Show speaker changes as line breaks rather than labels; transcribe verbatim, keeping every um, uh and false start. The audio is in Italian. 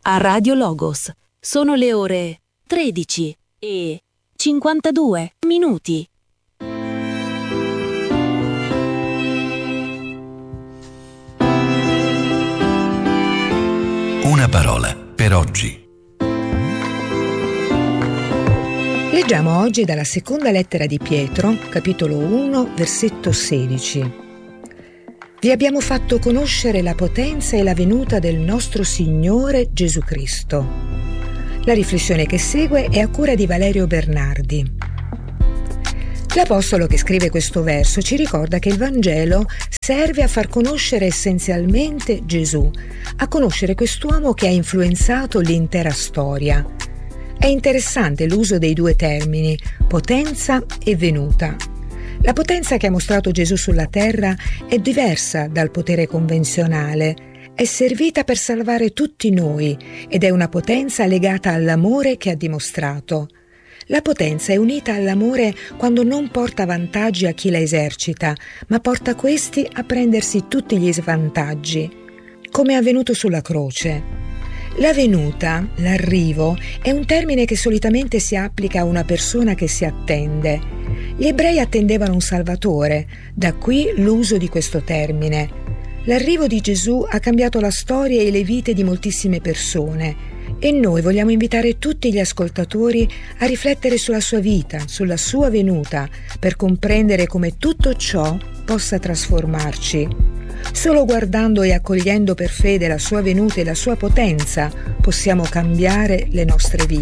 a Radio Logos. Sono le ore tredici e cinquantadue minuti.
Una parola per oggi.
Leggiamo oggi dalla seconda lettera di Pietro, capitolo uno, versetto sedici. Vi abbiamo fatto conoscere la potenza e la venuta del nostro Signore Gesù Cristo. La riflessione che segue è a cura di Valerio Bernardi. L'apostolo che scrive questo verso ci ricorda che il Vangelo serve a far conoscere essenzialmente Gesù, a conoscere quest'uomo che ha influenzato l'intera storia. È interessante l'uso dei due termini, potenza e venuta. La potenza che ha mostrato Gesù sulla terra è diversa dal potere convenzionale. È servita per salvare tutti noi ed è una potenza legata all'amore che ha dimostrato. La potenza è unita all'amore quando non porta vantaggi a chi la esercita, ma porta questi a prendersi tutti gli svantaggi, come è avvenuto sulla croce. La venuta, l'arrivo, è un termine che solitamente si applica a una persona che si attende. Gli ebrei attendevano un Salvatore, da qui l'uso di questo termine. L'arrivo di Gesù ha cambiato la storia e le vite di moltissime persone e noi vogliamo invitare tutti gli ascoltatori a riflettere sulla sua vita, sulla sua venuta, per comprendere come tutto ciò possa trasformarci. Solo guardando e accogliendo per fede la sua venuta e la sua potenza possiamo cambiare le nostre vite.